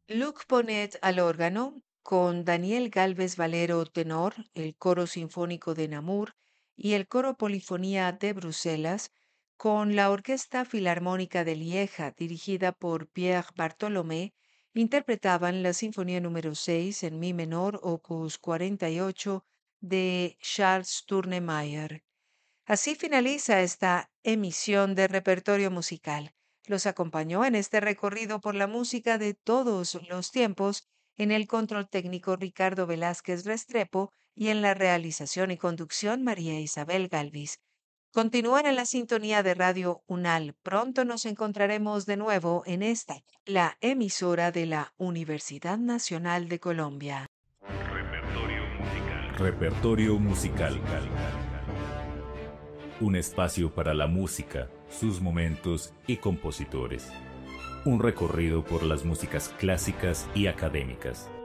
Luc Bonnet al órgano, con Daniel Galvez Valero tenor, el Coro Sinfónico de Namur y el Coro Polifonía de Bruselas, con la Orquesta Filarmónica de Lieja, dirigida por Pierre Bartholomé, interpretaban la Sinfonía número 6 en mi menor, opus 48 de Charles Tournemire. Así finaliza esta emisión de repertorio musical. Los acompañó en este recorrido por la música de todos los tiempos en el control técnico Ricardo Velázquez Restrepo y en la realización y conducción María Isabel Galvis. Continúen en la sintonía de Radio UNAL. Pronto nos encontraremos de nuevo en esta, la emisora de la Universidad Nacional de Colombia. Repertorio musical. Repertorio musical. Un espacio para la música, sus momentos y compositores. Un recorrido por las músicas clásicas y académicas.